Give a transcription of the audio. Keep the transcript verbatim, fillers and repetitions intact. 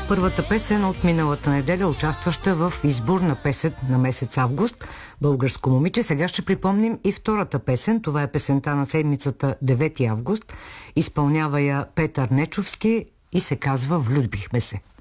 Първата песен от миналата неделя, участваща в избор на песен на месец август, българско момиче. Сега ще припомним и втората песен. Това е песента на седмицата девети август. Изпълнява я Петър Нечовски и се казва "Влюбихме се".